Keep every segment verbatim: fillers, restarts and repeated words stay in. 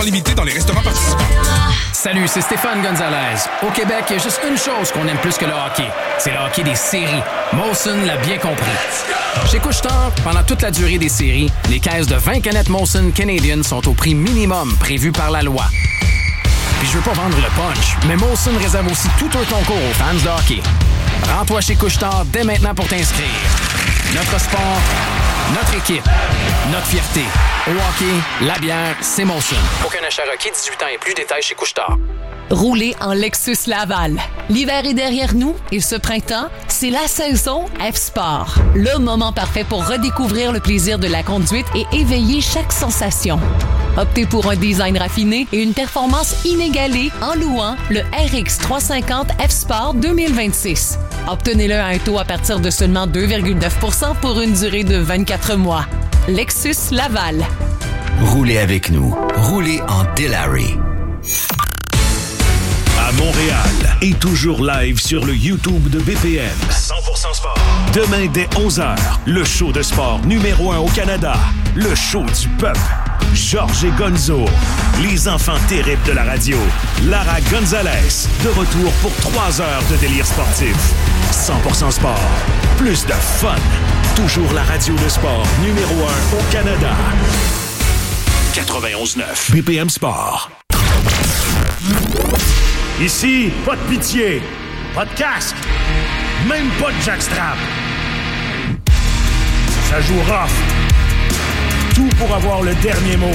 Limité dans les restaurants participants. Salut, c'est Stéphane Gonzalez. Au Québec, il y a juste une chose qu'on aime plus que le hockey. C'est le hockey des séries. Molson l'a bien compris. Chez Couche-Tard, pendant toute la durée des séries, les caisses de vingt canettes Molson Canadian sont au prix minimum prévu par la loi. Puis je veux pas vendre le punch, mais Molson réserve aussi tout un concours aux fans de hockey. Rends-toi chez Couche-Tard dès maintenant pour t'inscrire. Notre sport, notre équipe, notre fierté. Au hockey, la bière, c'est Molson. Aucun achat requis, dix-huit ans et plus, détails chez Couche-Tard. Roulez en Lexus Laval. L'hiver est derrière nous et ce printemps, c'est la saison F-Sport. Le moment parfait pour redécouvrir le plaisir de la conduite et éveiller chaque sensation. Optez pour un design raffiné et une performance inégalée en louant le R X trois cent cinquante F-Sport deux mille vingt-six. Obtenez-le à un taux à partir de seulement deux virgule neuf pour cent pour une durée de vingt-quatre mois. Lexus Laval. Roulez avec nous. Roulez en Delary. À Montréal et toujours live sur le YouTube de B P M. cent pour cent sport. Demain dès onze heures, le show de sport numéro un au Canada. Le show du peuple. Georges et Gonzo. Les enfants terribles de la radio. Lara Gonzalez. De retour pour trois heures de délire sportif. cent pour cent sport. Plus de fun. Toujours la radio de sport numéro un au Canada. quatre-vingt-onze neuf. B P M Sport. Ici, pas de pitié, pas de casque, même pas de jackstrap. Ça joue rough. Tout pour avoir le dernier mot.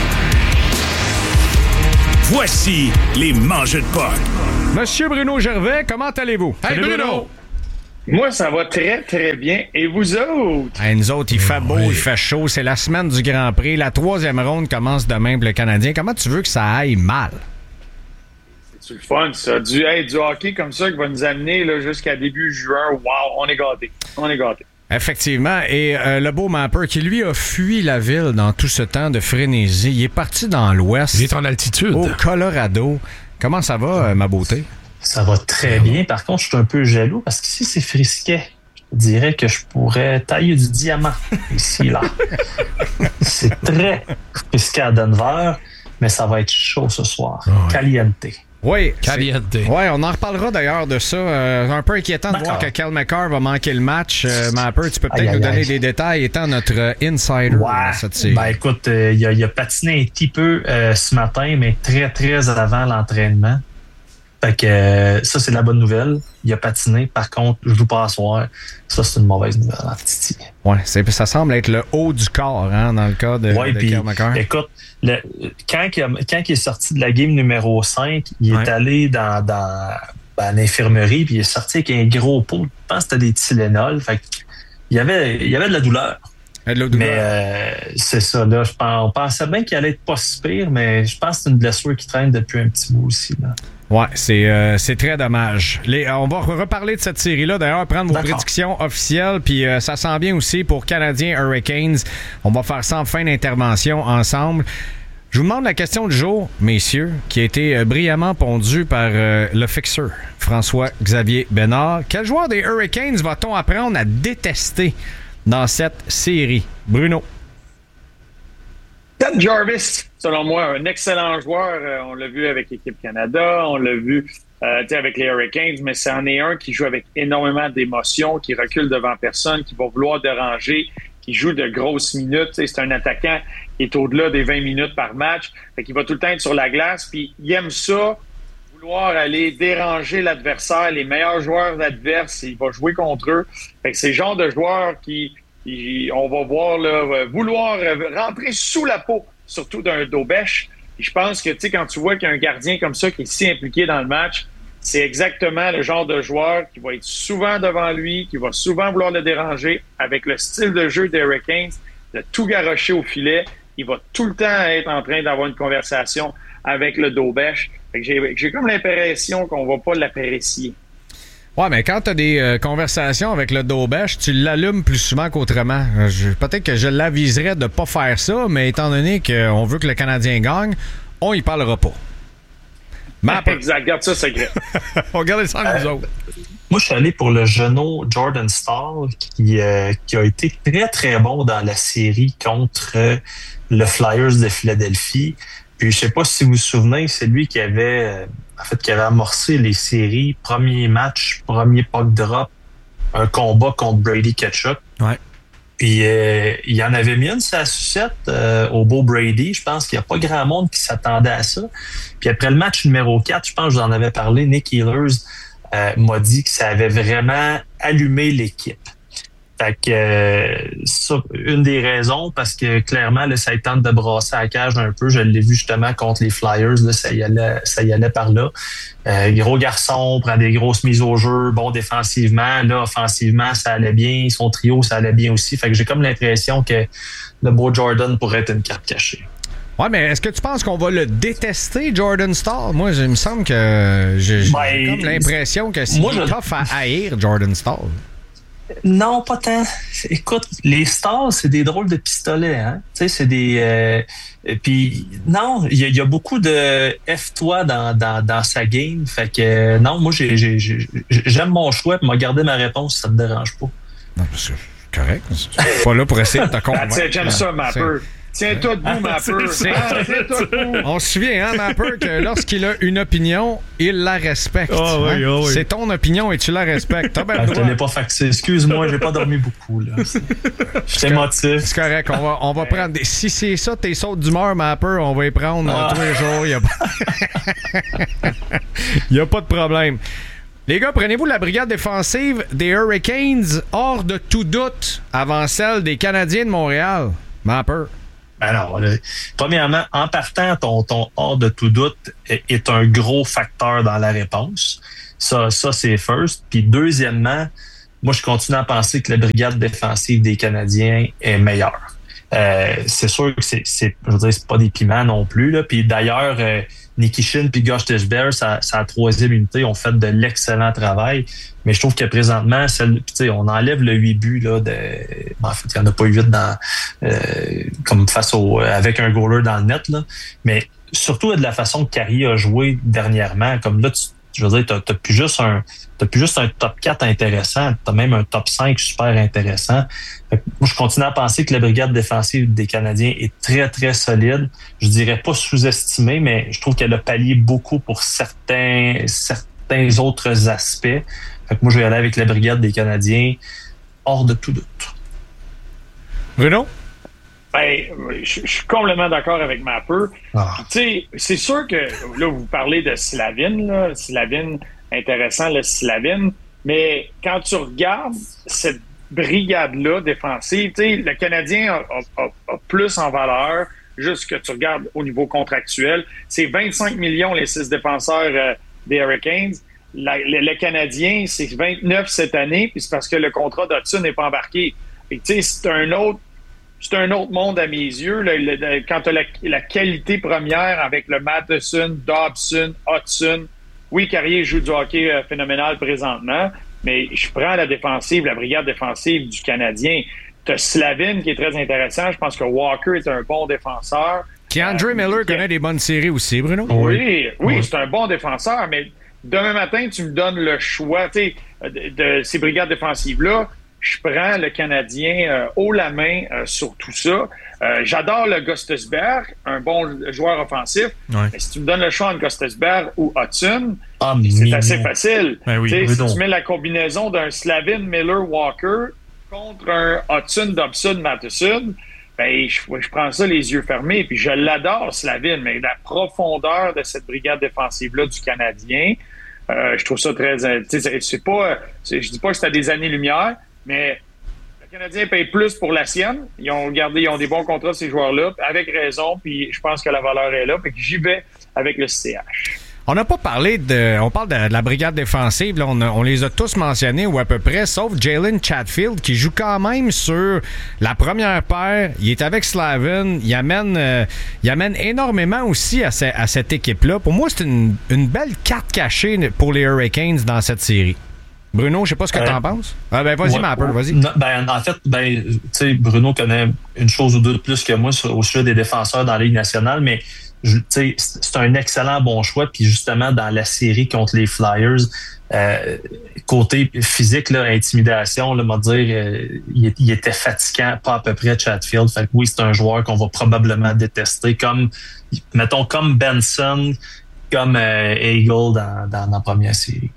Voici les mangeux de poc. Monsieur Bruno Gervais, comment allez-vous? Hey Bruno! Bruno! Moi, ça va très, très bien. Et vous autres? Hey, nous autres, il fait beau, oui. Il fait chaud. C'est la semaine du Grand Prix. La troisième ronde commence demain pour le Canadien. Comment tu veux que ça aille mal? C'est le fun, ça. Du, hey, du hockey comme ça qui va nous amener là, jusqu'à début juin. Wow, on est gâtés. On est gâtés. Effectivement. Et euh, le beau Mapper qui, lui, a fui la ville dans tout ce temps de frénésie. Il est parti dans l'ouest. Il est en altitude. Au Colorado. Comment ça va, euh, ma beauté? Ça va très bien. Par contre, je suis un peu jaloux parce qu'ici, c'est frisquet. Je dirais que je pourrais tailler du diamant ici, là. C'est très frisquet à Denver, mais ça va être chaud ce soir. Oh, ouais. Caliente. Oui, Caliente. Oui, on en reparlera d'ailleurs de ça. Euh, un peu inquiétant D'accord. de voir que Cal McCarr va manquer le match. Euh, Mapper, tu peux peut-être aïe, nous donner aïe. des détails étant notre euh, insider ouais. dans cette série. Ben écoute, il euh, a, a patiné un petit peu euh, ce matin, mais très, très avant l'entraînement. Fait que euh, ça, c'est la bonne nouvelle. Il a patiné. Par contre, je joue pas à soir. Ça, c'est une mauvaise nouvelle, hein, Titi. Oui, ça semble être le haut du corps, hein, dans le cas de, ouais, de Cal McCarr. Écoute, le, quand, il a, quand il est sorti de la game numéro cinq, il ouais. est allé dans, dans ben, l'infirmerie, puis il est sorti avec un gros pot. Je pense que c'était des Tylenol. Fait il y avait, il y avait de la douleur. De la douleur. Mais euh, c'est ça, là. Je pense, on pensait bien qu'il allait être pas si pire, mais je pense que c'est une blessure qui traîne depuis un petit bout aussi, là. Ouais, c'est euh, c'est très dommage. Les, on va reparler de cette série-là. D'ailleurs, prendre vos D'accord. prédictions officielles. Puis euh, ça sent bien aussi pour Canadiens Hurricanes. On va faire ça en fin d'intervention ensemble. Je vous demande la question du jour, messieurs, qui a été euh, brillamment pondue par euh, le fixeur François-Xavier Bénard. Quel joueur des Hurricanes va-t-on apprendre à détester dans cette série? Bruno. Seth Jarvis, selon moi, un excellent joueur. Euh, on l'a vu avec l'équipe Canada, on l'a vu euh, avec les Hurricanes, mais c'en est un qui joue avec énormément d'émotions, qui recule devant personne, qui va vouloir déranger, qui joue de grosses minutes. T'sais, c'est un attaquant qui est au-delà des vingt minutes par match. Fait qu'il va tout le temps être sur la glace, puis il aime ça, vouloir aller déranger l'adversaire, les meilleurs joueurs adverses, il va jouer contre eux. Fait que c'est le genre de joueur qui... Et on va voir là, vouloir rentrer sous la peau, surtout d'un Dobèche. Et je pense que tu sais, quand tu vois qu'il y a un gardien comme ça qui est si impliqué dans le match, c'est exactement le genre de joueur qui va être souvent devant lui, qui va souvent vouloir le déranger avec le style de jeu des Hurricanes, de tout garrocher au filet. Il va tout le temps être en train d'avoir une conversation avec le Dobèche. Fait que j'ai, j'ai comme l'impression qu'on va pas l'apprécier. Ouais, mais quand tu as des euh, conversations avec le Dobèche, tu l'allumes plus souvent qu'autrement. Je, peut-être que je l'aviserais de pas faire ça, mais étant donné qu'on veut que le Canadien gagne, on y parlera pas. Map. Exact, garde ça secret. On garde ça avec euh, nous autres. Moi, je suis allé pour le genou Jordan Staal, qui, euh, qui a été très, très bon dans la série contre euh, le Flyers de Philadelphie. Puis je sais pas si vous vous souvenez, c'est lui qui avait, en fait, qui avait amorcé les séries, premier match, premier puck drop, un combat contre Brady Ketchup. Ouais. Puis euh, il y en avait mis une sa sucette euh, au beau Brady. Je pense qu'il n'y a pas grand monde qui s'attendait à ça. Puis après le match numéro quatre, je pense que je vous en avais parlé, Nick Ehlers euh, m'a dit que ça avait vraiment allumé l'équipe. Fait que euh, ça, une des raisons, parce que clairement, là, ça tente de brasser la cage un peu. Je l'ai vu justement contre les Flyers, là, ça y allait, ça y allait par là. Euh, gros garçon, prend des grosses mises au jeu, bon défensivement. Là, offensivement, ça allait bien. Son trio, ça allait bien aussi. Fait que j'ai comme l'impression que le beau Jordan pourrait être une carte cachée. Ouais, mais est-ce que tu penses qu'on va le détester, Jordan Staal? Moi, il me semble que j'ai, j'ai ben, comme l'impression que c'est moi, je... tough à haïr, Jordan Staal. Non, pas tant. Écoute, les Stars, c'est des drôles de pistolets, hein. Tu sais, c'est des. Euh, puis non, il y, y a beaucoup de F-toi dans, dans, dans sa game. Fait que euh, non, moi j'ai, j'ai, j'ai, j'aime mon choix, puis m'a gardé ma réponse si ça te dérange pas. Non, c'est correct. Je suis pas là pour essayer de te convaincre. J'aime ça, ma peur. Tiens-toi debout, Mapper. On se souvient, hein, Mapper, que lorsqu'il a une opinion, il la respecte. Oh, oui, oh, oui. C'est ton opinion et tu la respectes. T'as bien ah, je ne l'ai pas faxé. Excuse-moi, j'ai pas dormi beaucoup. Là. Je t'émotive. C'est correct. On va, on va prendre des... Si c'est ça, tes sautes d'humeur, Mapper, on va y prendre ah. tous les jours. Il n'y a... a pas de problème. Les gars, prenez-vous la brigade défensive des Hurricanes hors de tout doute avant celle des Canadiens de Montréal? Mapper. Ben non, là, premièrement, en partant, ton, ton hors de tout doute est, est un gros facteur dans la réponse. Ça, ça c'est first. Puis deuxièmement, moi, je continue à penser que la brigade défensive des Canadiens est meilleure. Euh, c'est sûr que c'est, c'est, je veux dire, c'est pas des piments non plus, là. Puis d'ailleurs, euh, Nikishin puis Gostisbehere, sa, sa troisième unité, ont fait de l'excellent travail. Mais je trouve que présentement, celle, on enlève le huit buts, là, de, en fait, il n'y en a pas huit dans, euh, comme face au, avec un goaler dans le net, là. Mais surtout de la façon que Carey a joué dernièrement, comme là, tu, je veux dire, t'as, t'as plus juste un, t'as plus juste un top quatre intéressant, t'as même un top cinq super intéressant. Fait que moi, je continue à penser que la brigade défensive des Canadiens est très, très solide. Je dirais pas sous-estimée, mais je trouve qu'elle a pallié beaucoup pour certains, certains autres aspects. Fait que moi, je vais aller avec la brigade des Canadiens hors de tout doute. Bruno? Ben, je suis complètement d'accord avec Mapper. Ah. Tu sais, c'est sûr que là, vous parlez de Slavin, là, Slavin, intéressant, le Slavin, mais quand tu regardes cette brigade-là défensive, tu sais, le Canadien a, a, a, a plus en valeur, juste que tu regardes au niveau contractuel. C'est vingt-cinq millions les six défenseurs euh, des Hurricanes. La, le, le Canadien, c'est vingt-neuf cette année, puis c'est parce que le contrat d'Hudson n'est pas embarqué. Et tu sais, c'est un autre C'est un autre monde à mes yeux. Là, le, le, quand tu as la, la qualité première avec le Matheson, Dobson, Hudson. Oui, Carrier joue du hockey euh, phénoménal présentement, mais je prends la défensive, la brigade défensive du Canadien. Tu as Slavin qui est très intéressant. Je pense que Walker est un bon défenseur. Keandre euh, Miller connaît des bonnes séries aussi, Bruno. Oui, oui, oui, c'est un bon défenseur, mais demain matin, tu me donnes le choix de, de ces brigades défensives-là. Je prends le Canadien euh, haut la main euh, sur tout ça. Euh, j'adore le Gostisbehere, un bon joueur offensif. Ouais. Mais si tu me donnes le choix entre Gostisbehere ou Hudson, ah, c'est assez non. facile. Ben oui, oui, si non. tu mets la combinaison d'un Slavin, Miller, Walker contre un Hudson, Dobson, Matheson, ben, je, je prends ça les yeux fermés. Puis je l'adore, Slavin, mais la profondeur de cette brigade défensive-là du Canadien, euh, je trouve ça très... C'est, c'est pas, c'est, je dis pas que c'est à des années-lumière, mais le Canadien paye plus pour la sienne. Ils ont gardé, ils ont des bons contrats, ces joueurs-là, avec raison, puis je pense que la valeur est là. Fait que j'y vais avec le C H. On n'a pas parlé de... On parle de, de la brigade défensive. Là, on, a, on les a tous mentionnés, ou à peu près, sauf Jalen Chatfield, qui joue quand même sur la première paire. Il est avec Slavin. Il amène, euh, il amène énormément aussi à, ce, à cette équipe-là. Pour moi, c'est une, une belle carte cachée pour les Hurricanes dans cette série. Bruno, je sais pas ce que euh, tu en penses. Ah ben vas-y, ouais, Mapper, vas-y. Non, ben en fait, ben tu sais, Bruno connaît une chose ou deux de plus que moi sur, au sujet des défenseurs dans la Ligue nationale, mais je, c'est un excellent bon choix. Puis justement, dans la série contre les Flyers, euh, côté physique, là, intimidation, là, m'a dire, euh, il, il était fatigant, pas à peu près Chatfield. Fait que oui, c'est un joueur qu'on va probablement détester, comme, mettons, comme Benson, comme euh, Eagle dans, dans, dans la première série.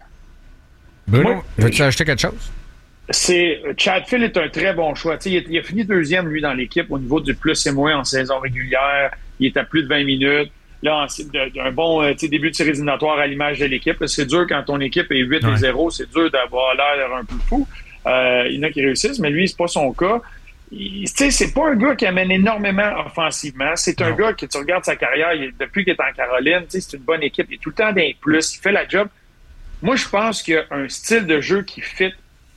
Bruno, veux-tu ajouter quelque chose? C'est Chatfield est un très bon choix. Il, est, il a fini deuxième, lui, dans l'équipe au niveau du plus et moins en saison régulière. Il est à plus de vingt minutes. Là, un bon début de série éliminatoire à l'image de l'équipe. Là, c'est dur quand ton équipe est huit et zéro. C'est dur d'avoir l'air un peu fou. Euh, il y en a qui réussissent, mais lui, c'est pas son cas. Il, c'est pas un gars qui amène énormément offensivement. C'est un non. gars que tu regardes sa carrière il, depuis qu'il est en Caroline. C'est une bonne équipe. Il est tout le temps d'un plus. Il fait la job. Moi, je pense qu'il y a un style de jeu qui fit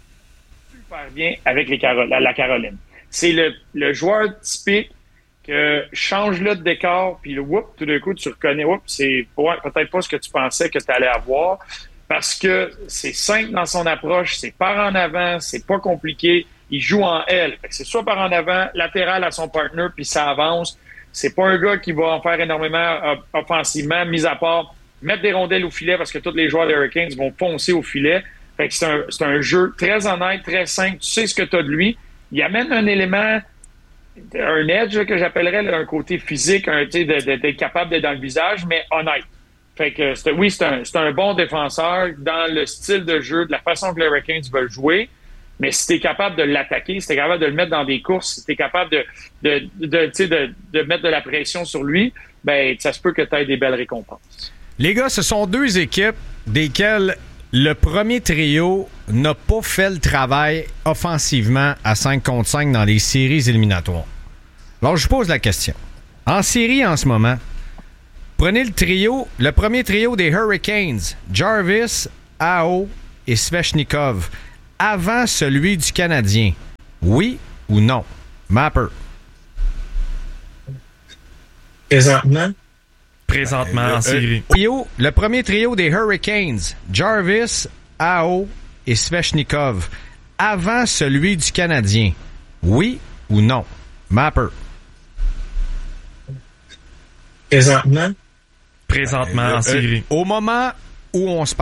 super bien avec les Carol- la, la Caroline. C'est le, le joueur typique que change là de décor, puis whoop, tout d'un coup, tu reconnais, whoop, c'est ouais, peut-être pas ce que tu pensais que tu allais avoir, parce que c'est simple dans son approche, c'est par en avant, c'est pas compliqué, il joue en L. Fait que c'est soit par en avant, latéral à son partner, puis ça avance. C'est pas un gars qui va en faire énormément euh, offensivement, mis à part mettre des rondelles au filet, parce que tous les joueurs des Hurricanes vont foncer au filet. Fait que c'est un, c'est un jeu très honnête, très simple. Tu sais ce que tu as de lui. Il amène un élément, un edge là, que j'appellerais là, un côté physique, un, tu sais, d'être capable d'être dans le visage, mais honnête. Fait que c'est, oui, c'est un, c'est un bon défenseur dans le style de jeu, de la façon que les Hurricanes veulent jouer. Mais si t'es capable de l'attaquer, si t'es capable de le mettre dans des courses, si t'es capable de, de, de, de, tu sais, de, de mettre de la pression sur lui, ben ça se peut que tu aies des belles récompenses. Les gars, ce sont deux équipes desquelles le premier trio n'a pas fait le travail offensivement à cinq contre cinq dans les séries éliminatoires. Alors, je pose la question. En série en ce moment, prenez le trio, le premier trio des Hurricanes, Jarvis, Aho et Svechnikov, avant celui du Canadien. Oui ou non? Mapper. Présentement? Présentement euh, en euh, série. Trio, le premier trio des Hurricanes, Jarvis, Aho et Svechnikov, avant celui du Canadien. Oui ou non? Mapper. Présentement? Présentement euh, en série. Euh, au moment où on se